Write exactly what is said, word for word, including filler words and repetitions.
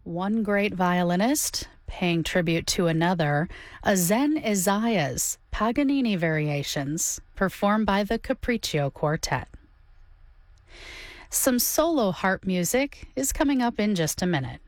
One great violinist paying tribute to another, a Zen Isaiah's Paganini variations performed by the Capriccio Quartet. Some solo harp music is coming up in just a minute.